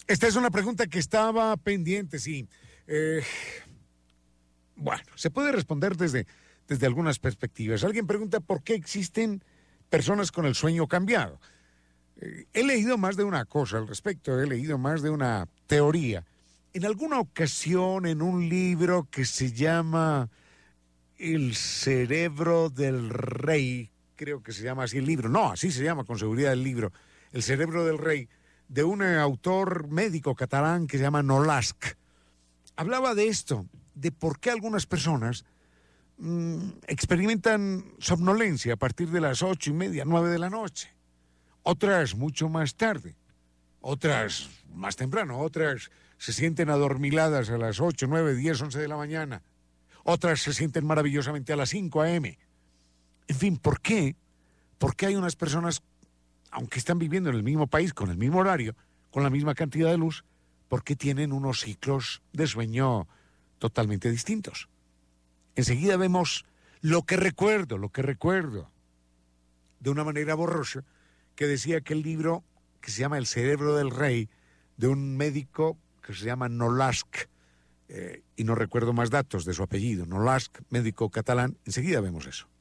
Esta es una pregunta que estaba pendiente, sí. Bueno, se puede responder desde algunas perspectivas. Alguien pregunta por qué existen personas con el sueño cambiado. He leído más de una cosa al respecto, he leído más de una teoría. En alguna ocasión, en un libro que se llama El cerebro del rey, creo que se llama así el libro, no, así se llama con seguridad el libro, El cerebro del rey, de un autor médico catalán que se llama Nolasc, hablaba de esto, de por qué algunas personas experimentan somnolencia a partir de las 8:30, 9 de la noche, otras mucho más tarde, otras más temprano, otras se sienten adormiladas a las 8, 9, 10, 11 de la mañana, otras se sienten maravillosamente a las 5 a.m. En fin, ¿por qué? ¿Por qué hay unas personas, aunque están viviendo en el mismo país, con el mismo horario, con la misma cantidad de luz, por qué tienen unos ciclos de sueño totalmente distintos? Enseguida vemos lo que recuerdo, de una manera borrosa, que decía que el libro que se llama El cerebro del rey, de un médico que se llama Nolasc, y no recuerdo más datos de su apellido, Nolasc, médico catalán, enseguida vemos eso.